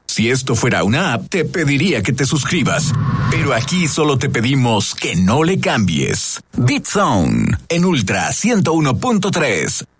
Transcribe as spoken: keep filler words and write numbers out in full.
Si esto fuera una app, te pediría que te suscribas. Pero aquí solo te pedimos que no le cambies. BeatZone, en Ultra ciento uno punto tres.